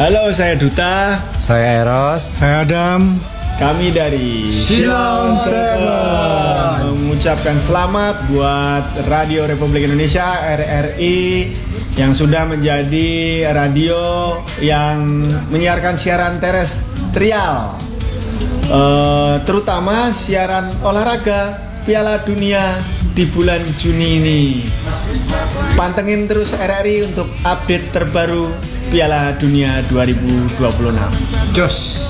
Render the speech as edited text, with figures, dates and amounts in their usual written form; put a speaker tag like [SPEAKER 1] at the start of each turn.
[SPEAKER 1] Halo, saya Duta.
[SPEAKER 2] Saya Eros.
[SPEAKER 3] Saya Adam.
[SPEAKER 1] Kami dari
[SPEAKER 3] Silon Seven
[SPEAKER 1] mengucapkan selamat buat Radio Republik Indonesia RRI yang sudah menjadi radio yang menyiarkan siaran terestrial, terutama siaran olahraga Piala Dunia di bulan Juni ini. Pantengin terus RRI untuk update terbaru Piala Dunia 2026.
[SPEAKER 2] Jos.